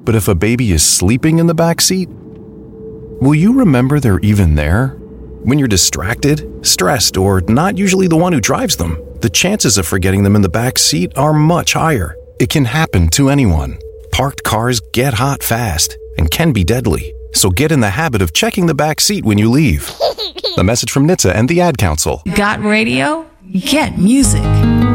But if a baby is sleeping in the back seat, will you remember they're even there? When you're distracted, stressed, or not usually the one who drives them, the chances of forgetting them in the back seat are much higher. It can happen to anyone. Parked cars get hot fast and can be deadly. So get in the habit of checking the back seat when you leave. A message from NHTSA and the Ad Council. Got radio? Get music.